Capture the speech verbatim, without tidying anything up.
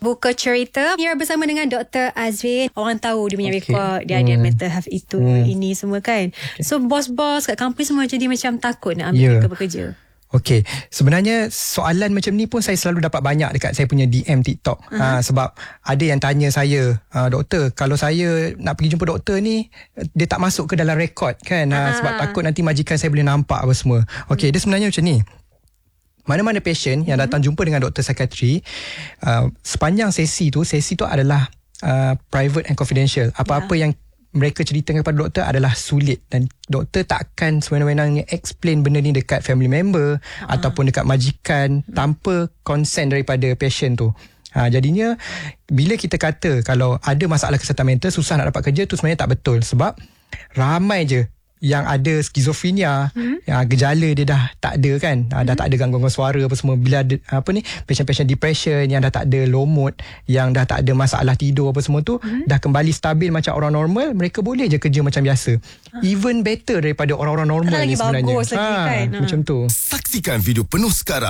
Buka Cerita. Mira bersama dengan Doktor Azrin. Orang tahu dia punya okay. rekod, dia hmm. ada mental health itu, hmm. ini semua kan. Okay. So bos-bos kat kampus semua jadi macam takut nak ambil yeah. mereka bekerja. Okey, sebenarnya soalan macam ni pun saya selalu dapat banyak dekat saya punya D M TikTok. Uh-huh. Ha, sebab ada yang tanya saya, doktor, kalau saya nak pergi jumpa doktor ni, dia tak masuk ke dalam rekod kan? Uh-huh. Ha, sebab takut nanti majikan saya boleh nampak apa semua. Okey, uh-huh. dia sebenarnya macam ni. Mana-mana pasien yang datang jumpa dengan doktor psikiatri, uh, sepanjang sesi tu, sesi tu adalah uh, private and confidential. Apa-apa yeah. yang mereka ceritakan kepada doktor adalah sulit, dan doktor takkan sewenang-wenangnya explain benda ni dekat family member uh-huh. ataupun dekat majikan uh-huh. tanpa consent daripada patient tu. Ha, jadinya bila kita kata kalau ada masalah kesihatan mental susah nak dapat kerja, tu sebenarnya tak betul, sebab ramai je yang ada skizofrenia, hmm. yang gejala dia dah tak ada kan, hmm. dah tak ada gangguan suara apa semua. Bila ada apa ni, patient-patient depression yang dah tak ada low mood, yang dah tak ada masalah tidur apa semua tu, hmm. dah kembali stabil macam orang normal, mereka boleh je kerja macam biasa. Ha. Even better daripada orang-orang normal ni sebenarnya. Bagus lagi ha, kan. Macam tu. Saksikan video penuh sekarang